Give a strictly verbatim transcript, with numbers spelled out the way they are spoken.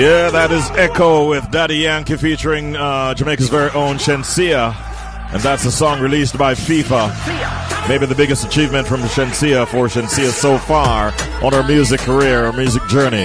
Yeah, that is Echo with Daddy Yankee featuring uh, Jamaica's very own Shenseea. And that's a song released by FIFA. Maybe the biggest achievement from Shenseea for Shenseea so far on her music career, her music journey.